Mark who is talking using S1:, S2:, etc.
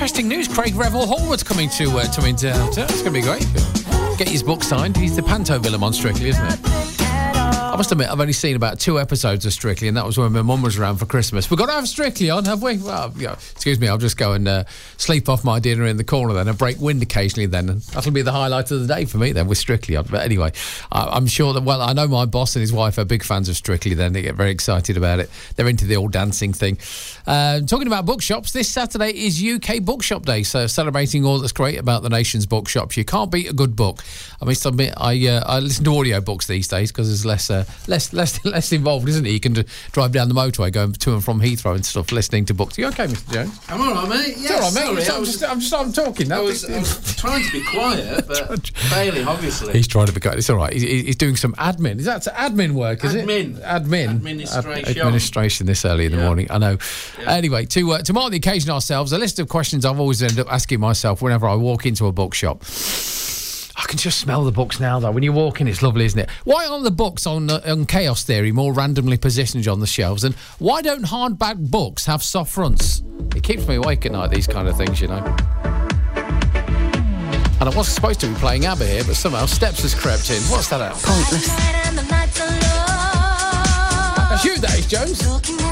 S1: interesting news. Craig Revel Hallward's coming to It's going to be great. Get his book signed. He's the Panto villain on Strictly, isn't it? I must admit, I've only seen about 2 episodes of Strictly, and that was when my mum was around for Christmas. We've got to have Strictly on, have we? Well, yeah, excuse me, I'll just go and sleep off my dinner in the corner then and break wind occasionally then. And that'll be the highlight of the day for me then, with Strictly on. But anyway, I'm sure that, well, I know my boss and his wife are big fans of Strictly then. They get very excited about it. They're into the old dancing thing. Talking about bookshops, this Saturday is UK Bookshop Day, so celebrating all that's great about the nation's bookshops. You can't beat a good book. I must admit, I listen to audio books these days because there's less involved, isn't it? You can drive down the motorway going to and from Heathrow and stuff, listening to books. Are you okay, Mr. Jones?
S2: I'm all right, mate.
S1: Yeah, all right, mate. I'm talking now.
S2: I was trying to be quiet, but failing, obviously.
S1: He's trying to be quiet. It's all right. He's doing some admin. Is that admin work, is it? Administration this early in the morning. I know. Yeah. Anyway, to mark the occasion ourselves, a list of questions I've always ended up asking myself whenever I walk into a bookshop. I can just smell the books now, though. When you walk in, it's lovely, isn't it? Why aren't the books on Chaos Theory more randomly positioned on the shelves? And why don't hardback books have soft fronts? It keeps me awake at night, these kind of things, you know. And I was supposed to be playing ABBA here, but somehow Steps has crept in. What's that at?
S3: Pointless.
S1: That's you, that is, Jones.